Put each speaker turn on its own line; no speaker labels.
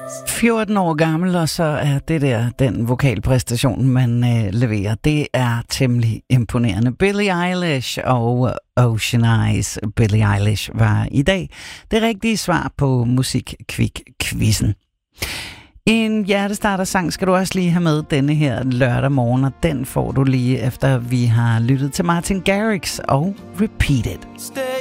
14 år gammel, og så er det der den vokalpræstation, man leverer. Det er temmelig imponerende. Billie Eilish og Ocean Eyes. Billie Eilish var i dag det rigtige svar på Musikkvik-quizzen. En hjertestarter-sang skal du også lige have med denne her lørdag morgen, og den får du lige efter vi har lyttet til Martin Garrix og Repeat It.
Stay